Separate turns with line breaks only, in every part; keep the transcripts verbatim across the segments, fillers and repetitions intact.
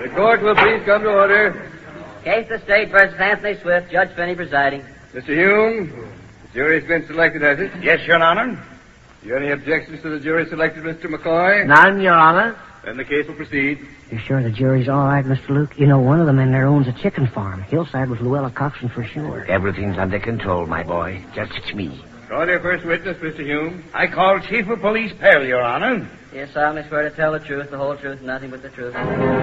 The court will please come to order.
Case the State versus Anthony Swift, Judge Finney presiding.
Mister Hume, the jury's been selected, has it?
Yes, Your Honor.
You any objections to the jury selected, Mister McCoy?
None, Your Honor.
Then the case will proceed.
You sure the jury's all right, Mister Luke? You know, one of them in there owns a chicken farm. He'll side with Luella Coxon for sure.
Everything's under control, my boy. Just me.
Call your first witness, Mister Hume.
I call Chief of Police Pell, Your Honor.
You solemnly swear to tell the truth, the whole truth, and nothing but the truth.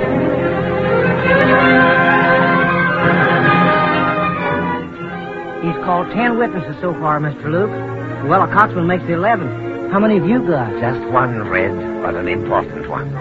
He's called ten witnesses so far, Mister Luke. Luella Coxon makes the eleventh. How many have you got?
Just one, Red, but an important one.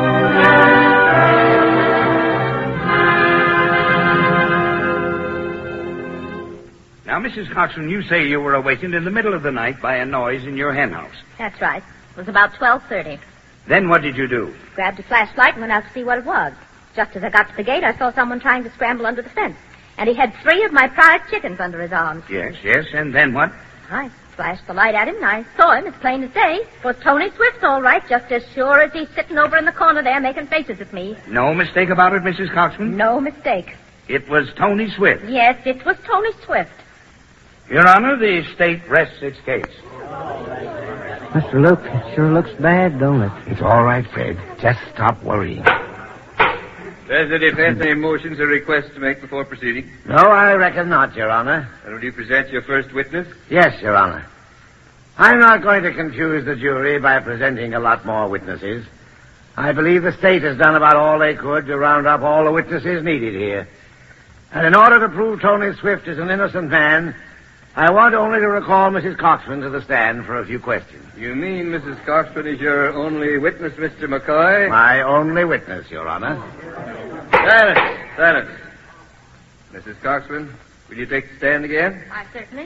Now, Missus Coxon, you say you were awakened in the middle of the night by a noise in your hen house.
That's right. It was about twelve thirty.
Then what did you do?
Grabbed a flashlight and went out to see what it was. Just as I got to the gate, I saw someone trying to scramble under the fence. And he had three of my prize chickens under his arms.
Yes, yes, and then what?
I flashed the light at him, and I saw him as plain as day. It was Tony Swift, all right, just as sure as he's sitting over in the corner there making faces at me.
No mistake about it, Missus Coxon?
No mistake.
It was Tony Swift.
Yes, it was Tony Swift.
Your Honor, the state rests its case.
Mister Luke, it sure looks bad, don't it?
It's all right, Fred. Just stop worrying.
Does the defense any motions or requests to make before proceeding?
No, I reckon not, Your Honor.
And will you present your first witness?
Yes, Your Honor. I'm not going to confuse the jury by presenting a lot more witnesses. I believe the state has done about all they could to round up all the witnesses needed here. And in order to prove Tony Swift is an innocent man, I want only to recall Missus Coxon to the stand for a few questions.
You mean Missus Coxon is your only witness, Mister McCoy?
My only witness, Your Honor.
Silence, silence. Missus Coxon, will you take the stand again?
I certainly.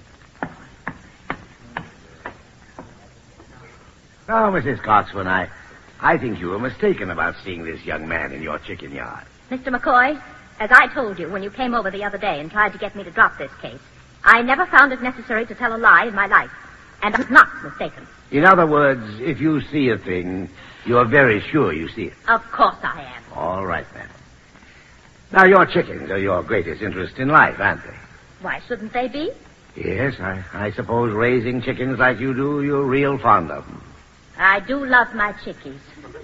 Now, Missus Coxon, I, I think you were mistaken about seeing this young man in your chicken yard.
Mister McCoy, as I told you when you came over the other day and tried to get me to drop this case, I never found it necessary to tell a lie in my life. And I was not mistaken.
In other words, if you see a thing, you're very sure you see it.
Of course I am.
All right, then. Now, your chickens are your greatest interest in life, aren't they?
Why shouldn't they be?
Yes, I, I suppose raising chickens like you do, you're real fond of them.
I do love my chickies.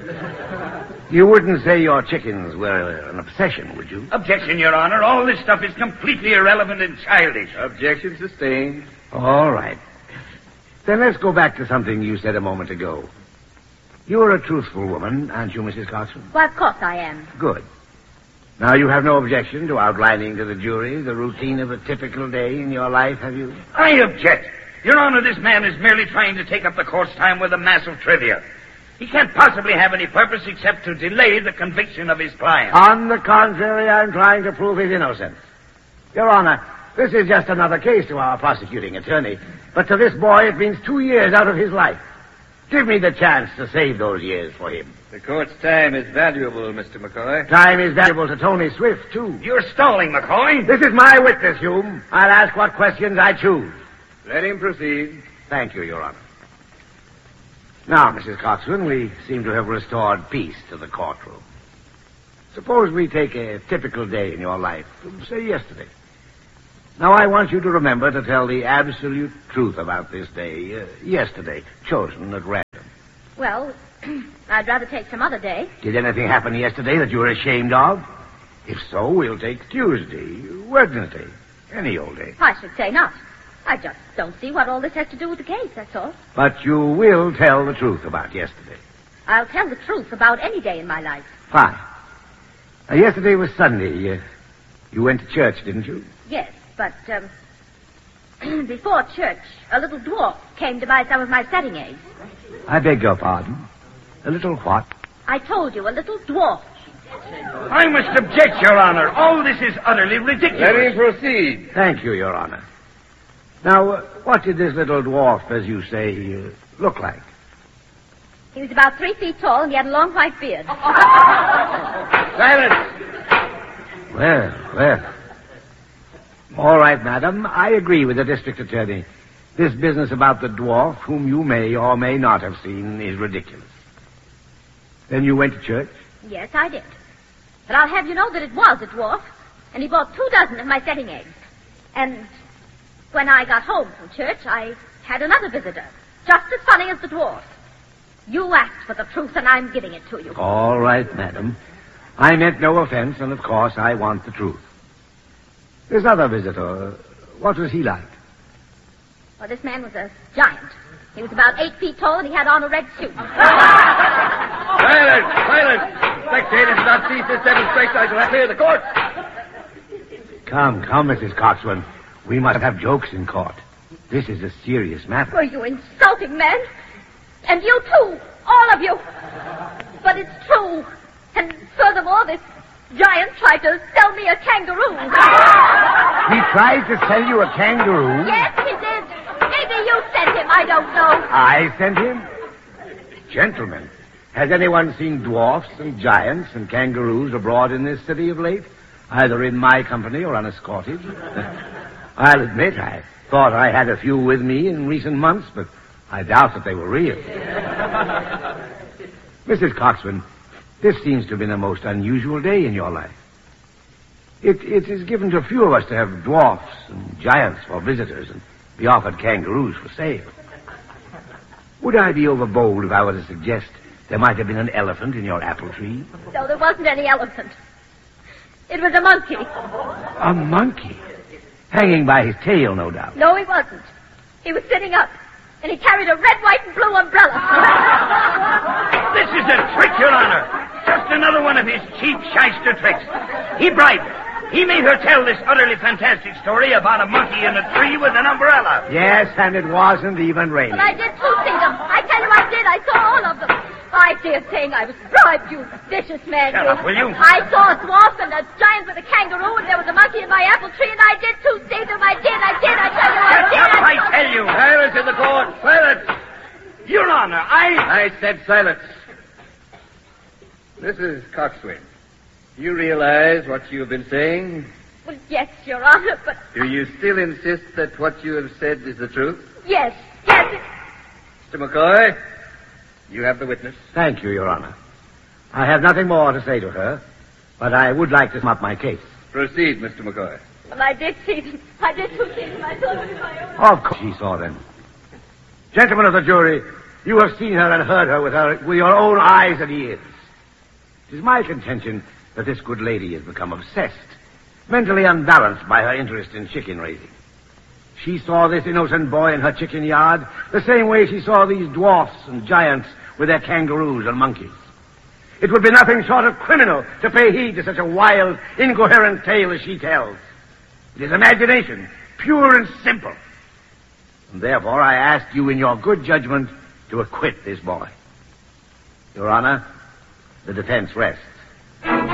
You wouldn't say your chickens were an obsession, would you?
Objection, Your Honor. All this stuff is completely irrelevant and childish.
Objection sustained.
All right. Then let's go back to something you said a moment ago. You're a truthful woman, aren't you, Missus Coxon?
Why, of course I am.
Good. Now, you have no objection to outlining to the jury the routine of a typical day in your life, have you?
I object. Your Honor, this man is merely trying to take up the court's time with a mass of trivia. He can't possibly have any purpose except to delay the conviction of his client.
On the contrary, I'm trying to prove his innocence. Your Honor, this is just another case to our prosecuting attorney. But to this boy, it means two years out of his life. Give me the chance to save those years for him.
The court's time is valuable, Mister McCoy.
Time is valuable to Tony Swift, too.
You're stalling, McCoy.
This is my witness, Hume. I'll ask what questions I choose.
Let him proceed.
Thank you, Your Honor. Now, Missus Coxon, we seem to have restored peace to the courtroom. Suppose we take a typical day in your life, say yesterday. Now, I want you to remember to tell the absolute truth about this day, uh, yesterday, chosen at random.
Well, I'd rather take some other day.
Did anything happen yesterday that you're ashamed of? If so, we'll take Tuesday, Wednesday, any old day.
I should say not. I just don't see what all this has to do with the case, that's all.
But you will tell the truth about yesterday.
I'll tell the truth about any day in my life.
Fine. Now, yesterday was Sunday. Uh, you went to church, didn't you?
Yes, but um, before church, a little dwarf came to buy some of my setting eggs.
I beg your pardon. A little what?
I told you, a little dwarf.
I must object, Your Honor. All this is utterly ridiculous.
Let him proceed.
Thank you, Your Honor. Now, uh, what did this little dwarf, as you say, uh, look like?
He was about three feet tall, and he had a long white beard.
Silence!
Well, well. All right, madam. I agree with the district attorney. This business about the dwarf, whom you may or may not have seen, is ridiculous. Then you went to church?
Yes, I did. But I'll have you know that it was a dwarf, and he bought two dozen of my setting eggs. And when I got home from church, I had another visitor, just as funny as the dwarf. You asked for the truth, and I'm giving it to you.
All right, madam. I meant no offense, and of course I want the truth. This other visitor, what was he like?
Well, this man was a giant. He was about eight feet tall, and he had on a red suit.
Silence! Silence! Spectators do not cease this demonstration. I shall have to clear the court.
Come, come, Missus Coxwell. We must have jokes in court. This is a serious matter.
Were you insulting man? And you too, all of you. But it's true. And furthermore, this giant tried to sell me a kangaroo.
He tried to sell you a kangaroo?
Yes, he did. Maybe you sent him, I don't know.
I sent him? Gentlemen, has anyone seen dwarfs and giants and kangaroos abroad in this city of late? Either in my company or unescorted? I'll admit I thought I had a few with me in recent months, but I doubt that they were real. Missus Coxwell, this seems to have been a most unusual day in your life. It, it is given to few of us to have dwarfs and giants for visitors and be offered kangaroos for sale. Would I be overbold if I were to suggest there might have been an elephant in your apple tree?
No, there wasn't any elephant. It was a monkey.
A monkey? Hanging by his tail, no doubt.
No, he wasn't. He was sitting up, and he carried a red, white, and blue umbrella.
This is a trick, Your Honor. Just another one of his cheap shyster tricks. He bribed her. He made her tell this utterly fantastic story about a monkey in a tree with an umbrella.
Yes, and it wasn't even raining.
But I did too see them. I tell you I did. I saw all of them. I dare saying I was bribed, you vicious man.
Shut
you.
up, will you?
I saw a dwarf and a giant with a kangaroo, and there was a monkey in my apple tree, and I did too see them. I did, I did, I tell you I
Shut
did.
up, I tell you.
Silence in the court. Silence.
Your Honor, I...
I said silence. Missus Coxswain, do you realize what you have been saying?
Well, yes, Your Honor, but
Do you still insist that what you have said is the truth?
yes, yes, it...
Mister McCoy, you have the witness.
Thank you, Your Honor. I have nothing more to say to her, but I would like to sum up my case.
Proceed, Mister McCoy.
Well, I did see them. I did too see them. I saw them with my own.
Of course she saw them. Gentlemen of the jury, you have seen her and heard her with her with your own eyes and ears. It is my contention that this good lady has become obsessed, mentally unbalanced by her interest in chicken raising. She saw this innocent boy in her chicken yard the same way she saw these dwarfs and giants with their kangaroos and monkeys. It would be nothing short of criminal to pay heed to such a wild, incoherent tale as she tells. It is imagination, pure and simple. And therefore I ask you in your good judgment to acquit this boy. Your Honor, the defense rests.